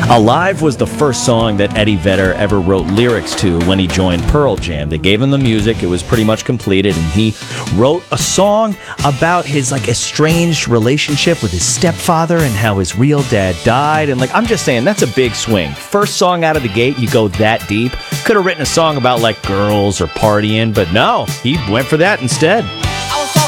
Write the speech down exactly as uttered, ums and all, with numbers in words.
Alive was the first song that Eddie Vedder ever wrote lyrics to when he joined Pearl Jam. They gave him the music, it was pretty much completed, and he wrote a song about his like estranged relationship with his stepfather and how his real dad died. And like, I'm just saying, that's a big swing. First song out of the gate, you go that deep. Could have written a song about like girls or partying, but no, he went for that instead.